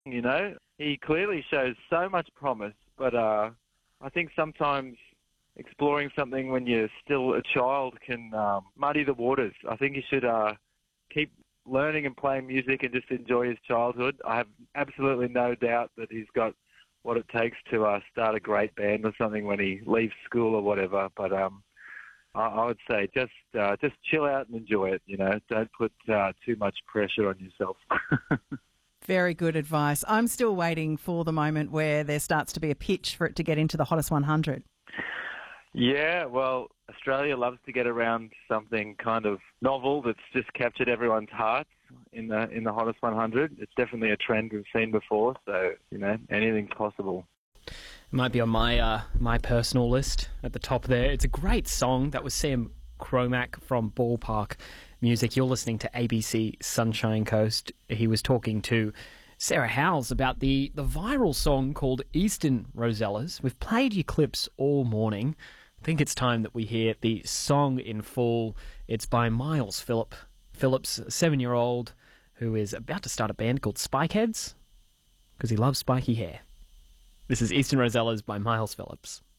You know, he clearly shows so much promise, but I think sometimes exploring something when you're still a child can muddy the waters. I think he should keep learning and playing music and just enjoy his childhood. I have absolutely no doubt that he's got what it takes to start a great band or something when he leaves school or whatever. But I would say just chill out and enjoy it. You know, don't put too much pressure on yourself. Very good advice. I'm still waiting for the moment where there starts to be a pitch for it to get into the Hottest 100. Yeah, well, Australia loves to get around something kind of novel that's just captured everyone's hearts in the Hottest 100. It's definitely a trend we've seen before, so, you know, anything's possible. It might be on my personal list at the top there. It's a great song. That was Sam Cromack from Ballpark Music. You're listening to ABC Sunshine Coast. He was talking to Sarah Howells about the viral song called Eastern Rosellas. We've played your clips all morning. I think it's time that we hear the song in full. It's by Miles Phillips, a 7-year-old who is about to start a band called Spikeheads because he loves spiky hair. This is Eastern Rosellas by Miles Phillips.